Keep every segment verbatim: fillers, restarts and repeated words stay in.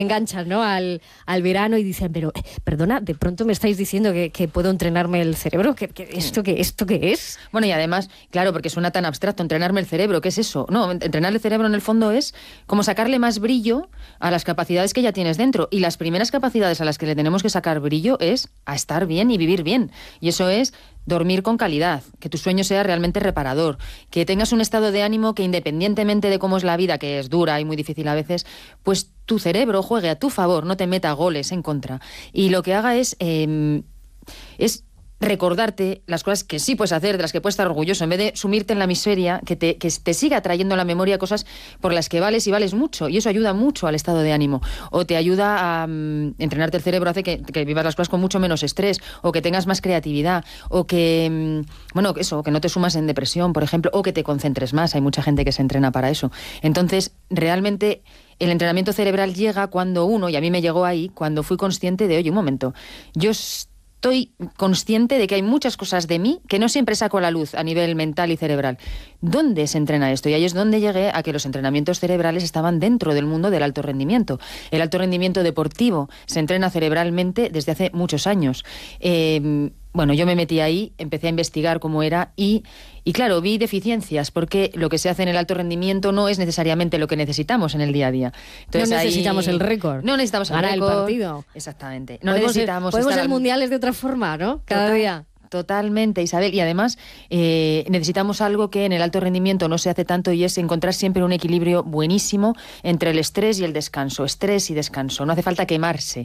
enganchan, ¿no? al, al verano y dicen, pero eh, perdona, de pronto me estáis diciendo que, que puedo entrenarme el cerebro, ¿Qué, qué, esto, qué, ¿esto qué es? Bueno, y además, claro, porque suena tan abstracto, entrenarme el cerebro, ¿qué es eso? No, entrenar el cerebro en el fondo es como sacarle más brillo a las capacidades que ya tienes dentro, y las primeras capacidades a las que le tenemos que sacar brillo es a estar bien y vivir bien, y eso es dormir con calidad, que tu sueño sea realmente reparador, que tengas un estado de ánimo que, independientemente de cómo es la vida, que es dura y muy difícil a veces, pues tu cerebro juegue a tu favor, no te meta goles en contra. Y lo que haga es, eh, es recordarte las cosas que sí puedes hacer, de las que puedes estar orgulloso, en vez de sumirte en la miseria, que te, que te siga trayendo a la memoria cosas por las que vales y vales mucho, y eso ayuda mucho al estado de ánimo, o te ayuda a um, entrenarte el cerebro, hace que, que vivas las cosas con mucho menos estrés, o que tengas más creatividad, o que, um, bueno, eso, que no te sumas en depresión, por ejemplo, o que te concentres más. Hay mucha gente que se entrena para eso. Entonces, realmente el entrenamiento cerebral llega cuando uno, y a mí me llegó ahí, cuando fui consciente de, oye, un momento, yo estoy consciente de que hay muchas cosas de mí que no siempre saco a la luz a nivel mental y cerebral. ¿Dónde se entrena esto? Y ahí es donde llegué a que los entrenamientos cerebrales estaban dentro del mundo del alto rendimiento. El alto rendimiento deportivo se entrena cerebralmente desde hace muchos años. Eh, bueno, yo me metí ahí, empecé a investigar cómo era y, y claro, vi deficiencias, porque lo que se hace en el alto rendimiento no es necesariamente lo que necesitamos en el día a día. Entonces, no necesitamos ahí, el récord. No necesitamos el Ganar récord. el partido. Exactamente. No podemos necesitamos ser, podemos estar ser al... mundiales de otra forma, ¿no? Cada Total. día. Totalmente, Isabel. Y además eh, necesitamos algo que en el alto rendimiento no se hace tanto, y es encontrar siempre un equilibrio buenísimo entre el estrés y el descanso. Estrés y descanso. No hace falta quemarse.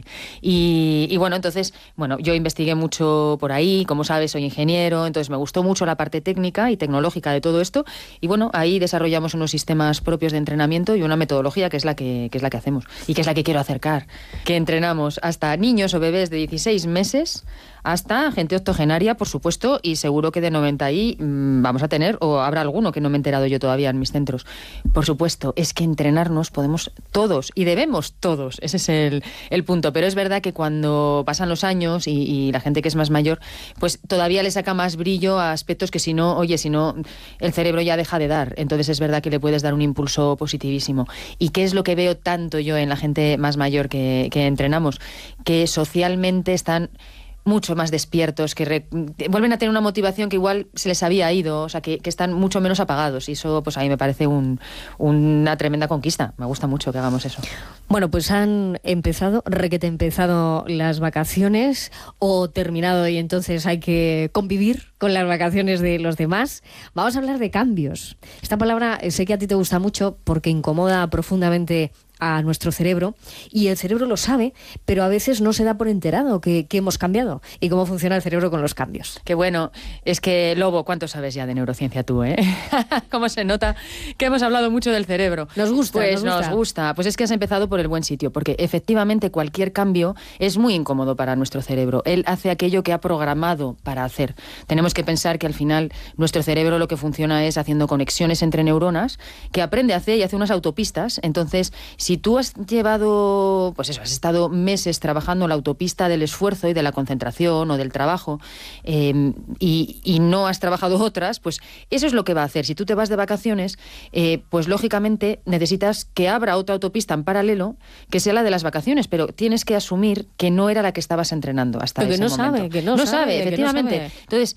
Y, y bueno, entonces, bueno, yo investigué mucho por ahí. Como sabes, soy ingeniero, entonces me gustó mucho la parte técnica y tecnológica de todo esto. Y bueno, ahí desarrollamos unos sistemas propios de entrenamiento y una metodología que es la que, que es la que hacemos y que es la que quiero acercar. Que entrenamos hasta niños o bebés de dieciséis meses hasta gente octogenaria, por supuesto, y seguro que de noventa ahí mmm, vamos a tener, o habrá alguno que no me he enterado yo todavía en mis centros. Por supuesto, es que entrenarnos podemos todos, y debemos todos, ese es el, el punto. Pero es verdad que cuando pasan los años y, y la gente que es más mayor, pues todavía le saca más brillo a aspectos que si no, oye, si no, el cerebro ya deja de dar. Entonces es verdad que le puedes dar un impulso positivísimo. ¿Y qué es lo que veo tanto yo en la gente más mayor que, que entrenamos? Que socialmente están mucho más despiertos, que re, vuelven a tener una motivación que igual se les había ido, o sea, que, que están mucho menos apagados, y eso pues a mí me parece un, una tremenda conquista. Me gusta mucho que hagamos eso. Bueno, pues han empezado, requete empezado las vacaciones, o terminado y entonces hay que convivir con las vacaciones de los demás. Vamos a hablar de cambios. Esta palabra sé que a ti te gusta mucho porque incomoda profundamente a nuestro cerebro, y el cerebro lo sabe, pero a veces no se da por enterado que, que hemos cambiado y cómo funciona el cerebro con los cambios. Qué bueno. Es que, Lobo, ¿cuánto sabes ya de neurociencia tú, eh? ¿Cómo se nota que hemos hablado mucho del cerebro? Nos gusta, pues nos gusta. nos gusta. Pues es que has empezado por el buen sitio, porque efectivamente cualquier cambio es muy incómodo para nuestro cerebro. Él hace aquello que ha programado para hacer. Tenemos que pensar que al final nuestro cerebro lo que funciona es haciendo conexiones entre neuronas, que aprende a hacer y hace unas autopistas. Entonces, si tú has llevado, pues eso, has estado meses trabajando en la autopista del esfuerzo y de la concentración o del trabajo, eh, y, y no has trabajado otras, pues eso es lo que va a hacer. Si tú te vas de vacaciones, eh, pues lógicamente necesitas que abra otra autopista en paralelo, que sea la de las vacaciones, pero tienes que asumir que no era la que estabas entrenando hasta pero ese que no momento. Sabe, que no, no sabe, sabe, efectivamente. Que no sabe. Entonces,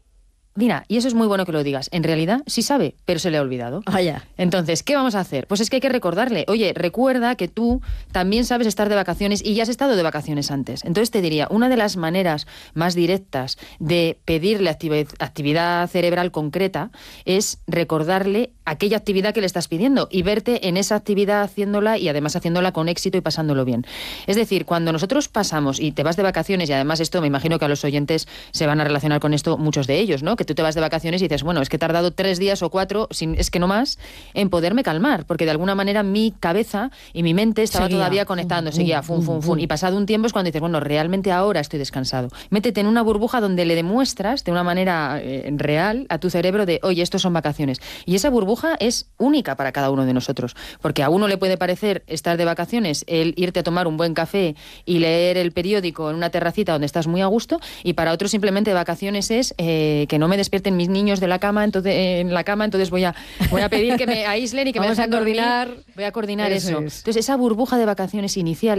mira, y eso es muy bueno que lo digas. En realidad sí sabe, pero se le ha olvidado. Vaya. Entonces, ¿qué vamos a hacer? Pues es que hay que recordarle. Oye, recuerda que tú también sabes estar de vacaciones y ya has estado de vacaciones antes. Entonces te diría, una de las maneras más directas de pedirle activi- actividad cerebral concreta es recordarle aquella actividad que le estás pidiendo y verte en esa actividad haciéndola, y además haciéndola con éxito y pasándolo bien. Es decir, cuando nosotros pasamos y te vas de vacaciones, y además esto me imagino que a los oyentes se van a relacionar con esto muchos de ellos, ¿no? Que tú te vas de vacaciones y dices, bueno, es que he tardado tres días o cuatro, sin, es que no más, en poderme calmar, porque de alguna manera mi cabeza y mi mente estaba seguía. todavía conectando, fum, seguía fum, fum, fum, y pasado un tiempo es cuando dices, bueno, realmente ahora estoy descansado. Métete en una burbuja donde le demuestras de una manera eh, real a tu cerebro de, oye, estos son vacaciones. Y esa burbuja es única para cada uno de nosotros, porque a uno le puede parecer estar de vacaciones el irte a tomar un buen café y leer el periódico en una terracita donde estás muy a gusto, y para otros simplemente vacaciones es eh, que no me despierten mis niños de la cama, entonces eh, en la cama, entonces voy a voy a pedir que me aíslen y que Vamos me dejen a coordinar. dormir. Voy a coordinar eso. eso. Es. Entonces esa burbuja de vacaciones inicial